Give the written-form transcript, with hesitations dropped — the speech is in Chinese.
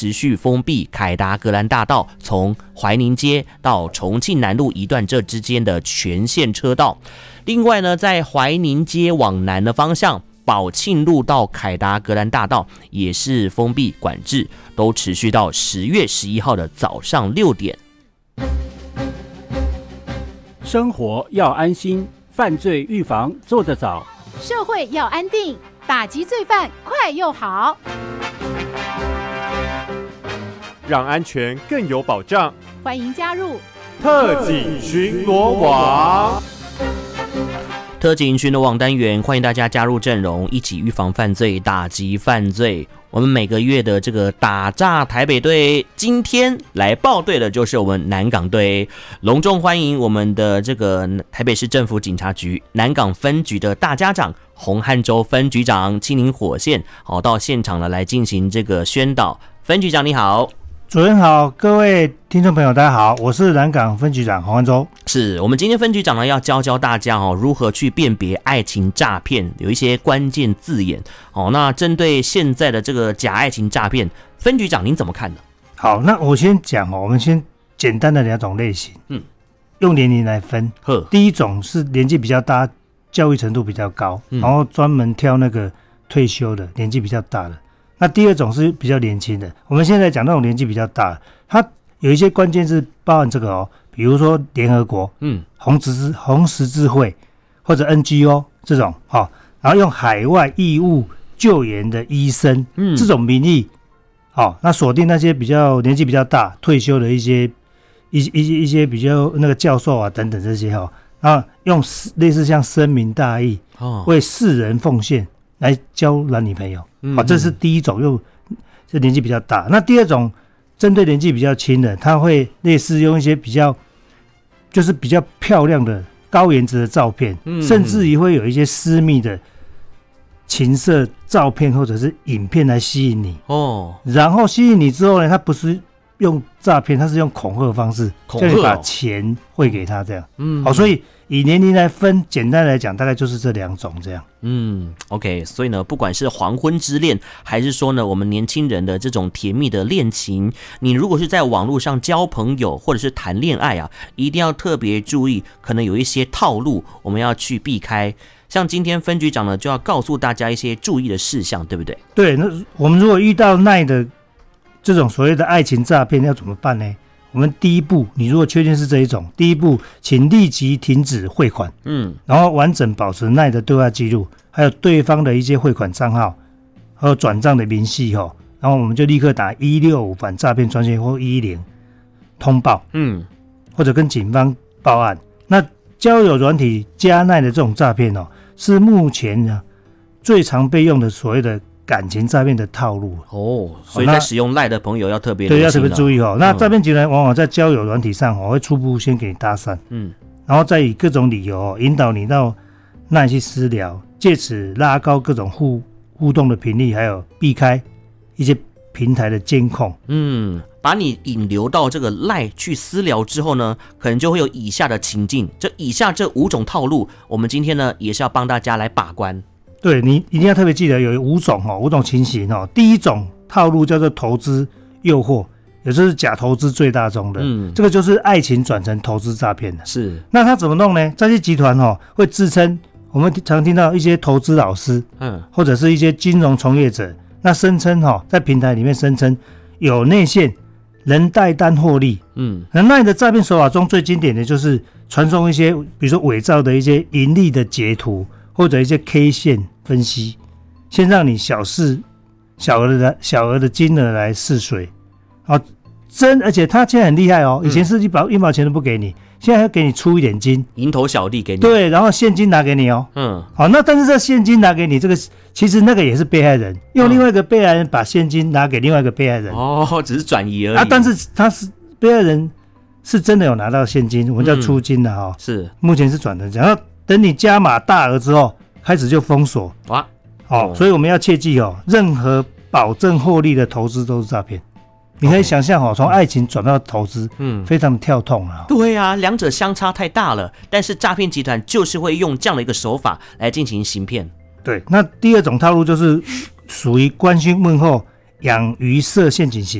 持续封闭凯达格兰大道从怀宁街到重庆南路一段这之间的全线车道。另外呢，在怀宁街往南的方向，宝庆路到凯达格兰大道也是封闭管制，都持续到10月11号的早上6点。 生活要安心，犯罪预防做得早； 社会要安定，打击罪犯快又好。 让安全更有保障， 欢迎加入特警巡逻网。 特警巡逻网单元，欢迎大家加入阵容，一起预防犯罪，打击犯罪。我们每个月的这个打诈台北队，今天来报队的就是我们南港队，隆重欢迎我们的这个台北市政府警察局南港分局的大家长洪汉洲分局长亲临火线，到现场了来进行这个宣导。分局长你好。 主任好，各位听众朋友大家好，我是南港分局长洪汉洲。 是我们今天分局长呢要教大家如何去辨别爱情诈骗，有一些关键字眼那针对现在的这个假爱情诈骗，分局长您怎么看呢？ 好，那我先讲我们先简单的2种类型，用年龄来分。第一种是年纪比较大，教育程度比较高，然后专门挑那个退休的，年纪比较大的。那第二种是比较年轻的，我们现在讲那种年纪比较大的，它有一些关键字包含这个比如说联合国、红十字会或者 NGO 这种然后用海外义务救援的医生，这种名义，那锁定那些比较年纪比较大、退休的一些比较那个教授啊等等这些然后用类似像深明大义，为世人奉献来交男女朋友。这是第一种，用这年纪比较大。那第二种针对年纪比较轻的，他会类似用一些比较漂亮的高颜值的照片，甚至于会有一些私密的情色照片或者是影片来吸引你然后吸引你之后呢，他不是用诈骗，他是用恐吓的方式，叫你把钱汇给他这样。所以以年龄来分，简单来讲，大概就是这2种这样。 OK， 所以呢，不管是黄昏之恋，还是说呢，我们年轻人的这种甜蜜的恋情，你如果是在网络上交朋友或者是谈恋爱啊，一定要特别注意，可能有一些套路，我们要去避开。像今天分局长呢，就要告诉大家一些注意的事项，对不对？ 对，那我们如果遇到赖的这种所谓的爱情诈骗，要怎么办呢？我们第一步，你如果确定是这一种，第一步，请立即停止汇款，然后完整保持赖的对话记录，还有对方的一些汇款账号，还有转账的明细然后我们就立刻打165反诈骗专线或110通报，或者跟警方报案。那交友软体加赖的这种诈骗是目前呢最常被用的所谓的感情诈骗的套路所以在使用赖的朋友要特别留心， 对，要特别注意那诈骗集团往往在交友软体上会初步先给你搭讪，然后再以各种理由引导你到赖去私聊，借此拉高各种互动的频率，还有避开一些平台的监控。 把你引流到这个赖去私聊之后呢，可能就会有以下的情境。以下这5种套路，我们今天呢也是要帮大家来把关。 对，你一定要特别记得有5种情形第一种套路叫做投资诱惑，也就是假投资最大宗的，这个就是爱情转成投资诈骗的。 是， 那他怎么弄呢？这些集团会自称，我们常听到一些投资老师，或者是一些金融从业者，那声称在平台里面声称有内线，能带单获利。那你的诈骗手法中最经典的就是传送一些，比如说伪造的一些盈利的截图，或者一些 K 线分析，先让你小额的金额来试水，而且他现在很厉害以前是一毛钱都不给你，现在要给你出一点金， 蝇头小利给你， 对，然后现金拿给你那但是这现金拿给你，这个其实那个也是被害人，用另外一个被害人把现金拿给另外一个被害人只是转移而已但是他是被害人是真的有拿到现金，我们叫出金的是目前是转成这样，等你加码大额之后，开始就封锁所以我们要切记任何保证获利的投资都是诈骗。你可以想象从爱情转到投资，非常的跳痛对啊，两者相差太大了，但是诈骗集团就是会用这样的一个手法来进行行骗。 对，那第2种套路就是属于关心问候、养鱼设陷阱型